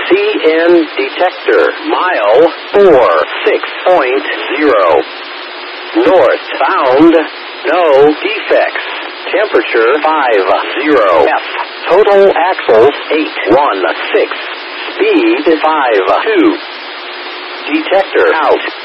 CN detector, mile 46.0. Northbound, no defects. Temperature 50 F. Total axles 816. Speed 52. Detector out.